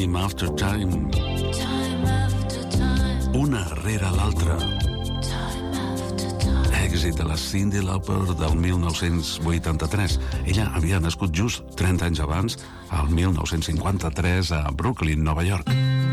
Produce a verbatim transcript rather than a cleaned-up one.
Time After Time. Una rere l'altra. Èxit de la Cyndi Lauper del mil nou-cents vuitanta-tres. Ella havia nascut just trenta anys abans, al mil nou-cents cinquanta-tres, a Brooklyn, Nova York.